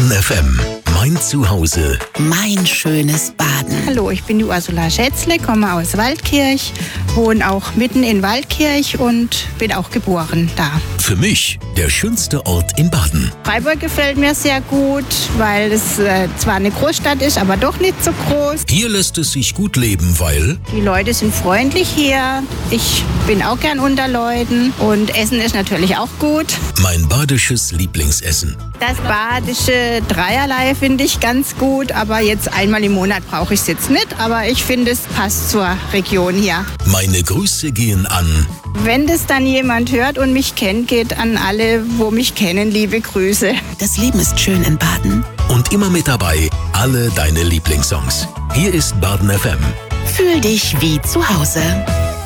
Baden FM, mein Zuhause. Mein schönes Baden. Hallo, ich bin die Ursula Schätzle, komme aus Waldkirch, wohne auch mitten in Waldkirch und bin auch geboren da. Für mich der schönste Ort in Baden. Freiburg gefällt mir sehr gut, weil es zwar eine Großstadt ist, aber doch nicht so groß. Hier lässt es sich gut leben, weil Die Leute sind freundlich hier. Ich bin auch gern unter Leuten und Essen ist natürlich auch gut. mein badisches Lieblingsessen. Das badische Dreierlei finde ich ganz gut, aber jetzt einmal im Monat brauche ich es jetzt nicht. Aber ich finde, es passt zur Region hier. Meine Grüße gehen an Wenn das dann jemand hört und mich kennt, geht an alle, wo mich kennen, liebe Grüße. Das Leben ist schön in Baden. und immer mit dabei alle deine Lieblingssongs. Hier ist Baden FM. Fühl dich wie zu Hause.